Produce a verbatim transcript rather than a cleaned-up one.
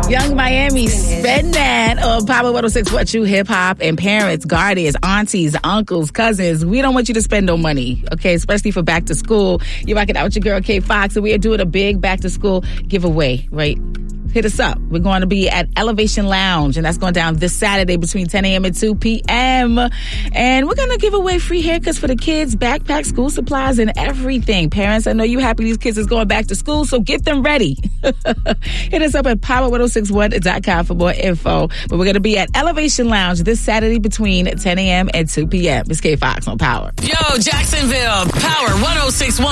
Young Miami, spend that on Power one oh six What You Hip Hop. And parents, guardians, aunties, uncles, cousins, we don't want you to spend no money, okay? Especially for back to school. You're rocking out with your girl, K Fox, and we are doing a big back to school giveaway, right? Hit us up. We're going to be at Elevation Lounge, and that's going down this Saturday between ten a.m. and two p.m. And we're going to give away free haircuts for the kids, backpacks, school supplies, and everything. Parents, I know you happy these kids is going back to school, so get them ready. Hit us up at power ten sixty-one dot com for more info. But we're going to be at Elevation Lounge this Saturday between ten a.m. and two p.m. It's K Fox on Power. Yo, Jacksonville, Power ten sixty-one.